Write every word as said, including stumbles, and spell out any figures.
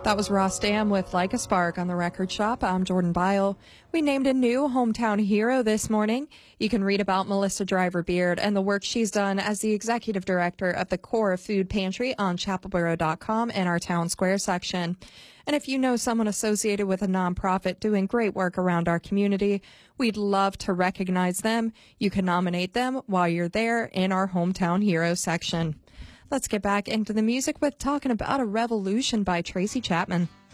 That was Ross Dam with Like a Spark on the Record Shop. I'm Jordan Byle. We named a new hometown hero this morning. You can read about Melissa Driver Beard and the work she's done as the executive director of the Core Food Pantry on chapelboro dot com in our Town Square section. And if you know someone associated with a nonprofit doing great work around our community, we'd love to recognize them. You can nominate them while you're there in our Hometown Hero section. Let's get back into the music with Talking About a Revolution by Tracy Chapman.